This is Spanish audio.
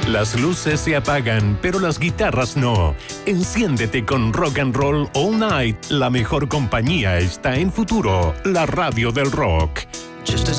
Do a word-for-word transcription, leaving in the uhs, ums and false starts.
Las luces se apagan, pero las guitarras no. Enciéndete con Rock and Roll All Night. La mejor compañía está en Futuro, la radio del rock. Just as